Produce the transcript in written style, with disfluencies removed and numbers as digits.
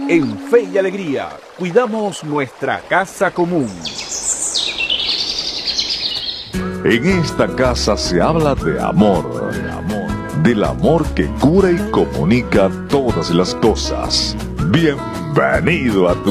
En Fe y Alegría, cuidamos nuestra casa común. En esta casa se habla de amor, del amor que cura y comunica todas las cosas. Bienvenido a tu